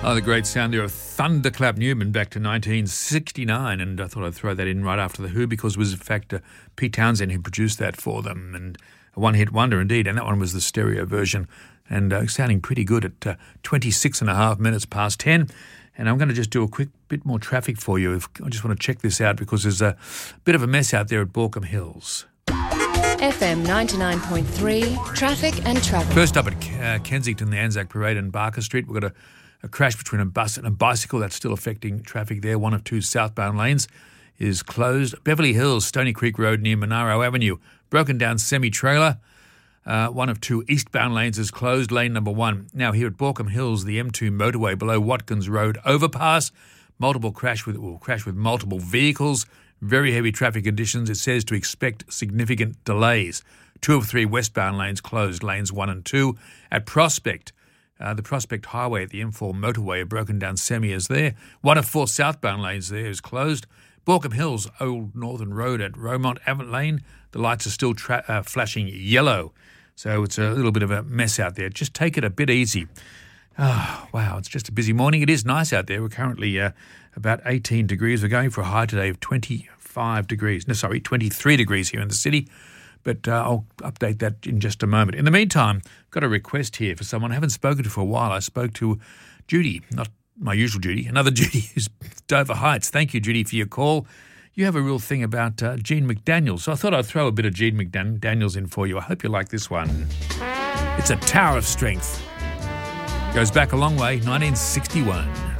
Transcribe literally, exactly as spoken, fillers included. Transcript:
Oh, the great sound there of Thunderclap Newman back to nineteen sixty-nine, and I thought I'd throw that in right after The Who because it was, in fact, uh, Pete Townsend who produced that for them, and a one-hit wonder indeed, and that one was the stereo version, and uh, sounding pretty good at uh, twenty-six and a half minutes past ten. And I'm going to just do a quick bit more traffic for you. If, I just want to check this out because there's a bit of a mess out there at Borkham Hills. F M ninety-nine point three, traffic and travel. First up at uh, Kensington, the Anzac Parade and Barker Street, we've got a A crash between a bus and a bicycle that's still affecting traffic there. One of two southbound lanes is closed. Beverly Hills, Stony Creek Road near Monaro Avenue, broken down semi-trailer. Uh, one of two eastbound lanes is closed, lane number one. Now here at Borkham Hills, the M two motorway below Watkins Road overpass, multiple crash with, well, crash with multiple vehicles, very heavy traffic conditions. It says to expect significant delays. Two of three westbound lanes closed, lanes one and two. At Prospect, Uh, the Prospect Highway at the M four motorway, a broken down semi is there. One of four southbound lanes there is closed. Borkham Hills, Old Northern Road at Romont Avenue Lane, the lights are still tra- uh, flashing yellow. So it's a little bit of a mess out there. Just take it a bit easy. Oh, wow, it's just a busy morning. It is nice out there. We're currently uh, about eighteen degrees. We're going for a high today of twenty-five degrees. No, sorry, twenty-three degrees here in the city. But uh, I'll update that in just a moment. In the meantime, I've got a request here for someone I haven't spoken to for a while. I spoke to Judy, not my usual Judy, another Judy who's Dover Heights. Thank you, Judy, for your call. You have a real thing about uh, Gene McDaniel, so I thought I'd throw a bit of Gene McDaniels in for you. I hope you like this one. It's a Tower of Strength. Goes back a long way, nineteen sixty-one.